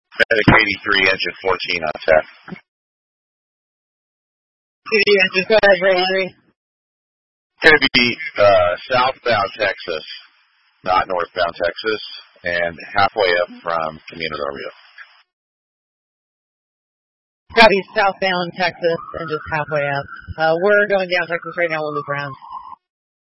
Medic 83, engine 14 on tech. Just go ahead, Ray Henry. Going to be southbound Texas, not northbound Texas, and halfway up from Camino del Rio. Copy, southbound Texas and just halfway up. We're going down Texas right now. We'll loop around.